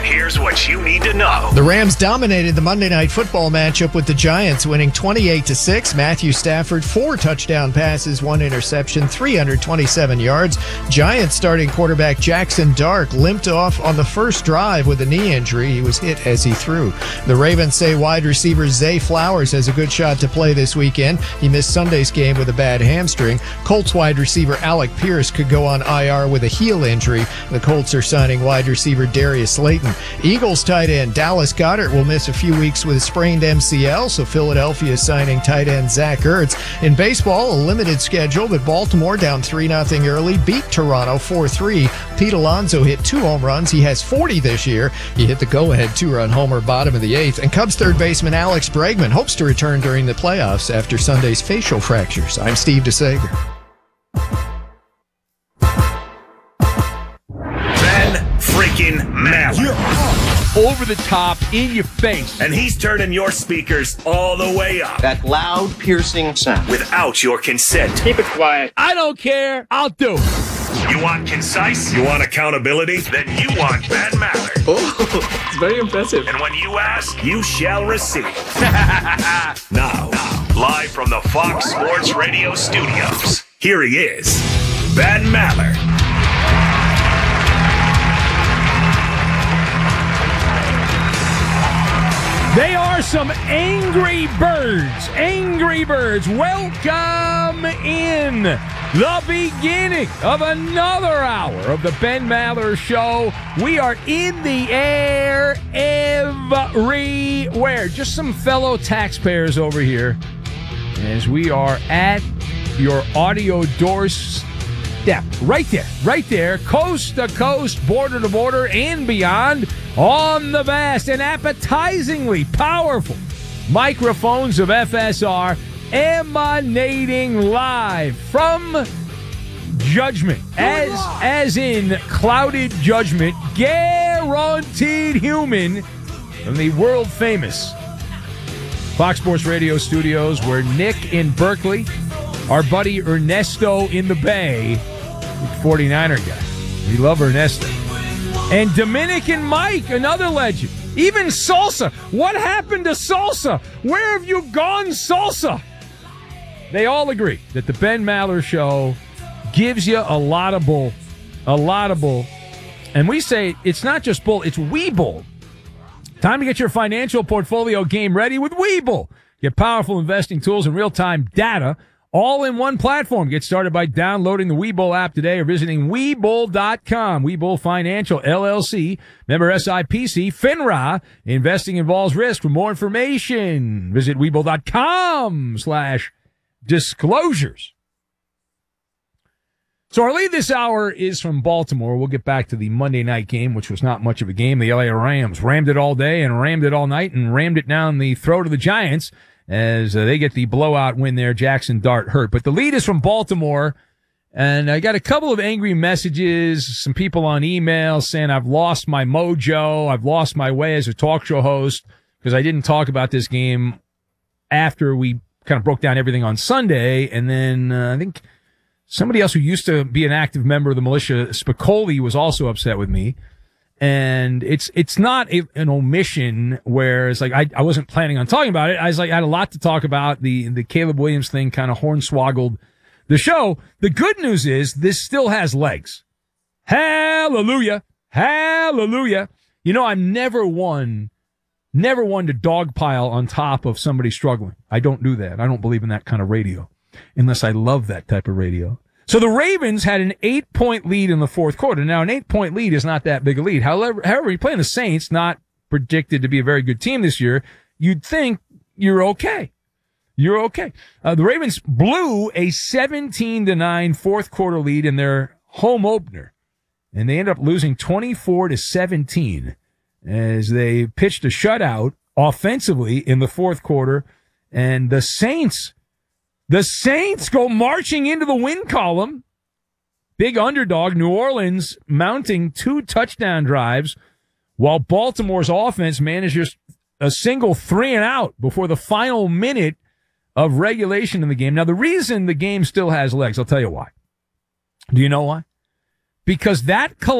here's what you need to know. The Rams dominated the Monday Night Football matchup with the Giants, winning 28-6. Matthew Stafford, 4 touchdown passes, 1 interception, 327 yards. Giants starting quarterback Jackson Dart limped off on the first drive with a knee injury. He was hit as he threw. The Ravens say wide receiver Zay Flowers has a good shot to play this weekend. He missed Sunday's game with a bad hamstring. Colts wide receiver Alec Pierce could go on IR with a heel injury. The Colts are signing wide receiver Darius Slayton. Eagles tight end Dallas Goedert will miss a few weeks with a sprained MCL, so Philadelphia is signing tight end Zach Ertz. In baseball, a limited schedule, but Baltimore down 3-0 early, beat Toronto 4-3. Pete Alonso hit 2 home runs. He has 40 this year. He hit the go-ahead 2-run homer bottom of the 8th. And Cubs third baseman Alex Bregman hopes to return during the playoffs after Sunday's facial fractures. I'm Steve DeSager. Freaking Maller. You're over the top, in your face. And he's turning your speakers all the way up. That loud, piercing sound. Without your consent. Keep it quiet. I don't care. I'll do it. You want concise? You want accountability? Then you want Ben Maller. Oh, it's very impressive. And when you ask, you shall receive. Now, live from the Fox Sports Radio studios, here he is, Ben Maller. They are some angry birds. Angry birds. Welcome in the beginning of another hour of the Ben Maller Show. We are in the air everywhere. Just some fellow taxpayers over here as we are at your audio doorstep. Right there, coast to coast, border to border, and beyond on the vast and appetizingly powerful microphones of FSR, emanating live from Judgment, as in clouded judgment, guaranteed human, from the world famous Fox Sports Radio studios, where Nick in Berkeley, our buddy Ernesto in the Bay, 49er guy. We love Ernesto. And Dominican Mike, another legend. Even Salsa. What happened to Salsa? Where have you gone, Salsa? They all agree that the Ben Maller Show gives you a lot of bull. A lot of bull. And we say it's not just bull, it's Webull. Time to get your financial portfolio game ready with Webull. Get powerful investing tools and real-time data all in one platform. Get started by downloading the Webull app today or visiting Webull.com. Webull Financial, LLC, member SIPC, FINRA. Investing involves risk. For more information, visit Webull.com/disclosures. So our lead this hour is from Baltimore. We'll get back to the Monday night game, which was not much of a game. The LA Rams rammed it all day and rammed it all night and rammed it down the throat of the Giants as they get the blowout win there. Jackson Dart hurt. But the lead is from Baltimore, and I got a couple of angry messages, some people on email saying I've lost my mojo, I've lost my way as a talk show host because I didn't talk about this game after we kind of broke down everything on Sunday. And then I think somebody else who used to be an active member of the militia, Spicoli, was also upset with me. And it's not an omission where it's like I wasn't planning on talking about it. I had a lot to talk about. The Caleb Williams thing kind of hornswoggled the show. The good news is this still has legs. Hallelujah. Hallelujah. You know, I'm never one to dogpile on top of somebody struggling. I don't do that. I don't believe in that kind of radio unless I love that type of radio. So the Ravens had an 8-point lead in the fourth quarter. Now, an 8-point lead is not that big a lead. However, you're playing the Saints, not predicted to be a very good team this year. You'd think you're okay. You're okay. The Ravens blew a 17-9 fourth quarter lead in their home opener, and they ended up losing 24-17 as they pitched a shutout offensively in the fourth quarter. And the Saints go marching into the win column. Big underdog, New Orleans, mounting 2 touchdown drives, while Baltimore's offense manages a single 3-and-out before the final minute of regulation in the game. Now, the reason the game still has legs, I'll tell you why. Do you know why? Because that